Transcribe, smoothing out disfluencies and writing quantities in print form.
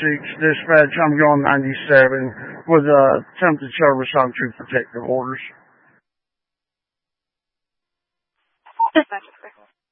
Dispatch. I'm going 97 with attempted service on two protective orders. Dispatch.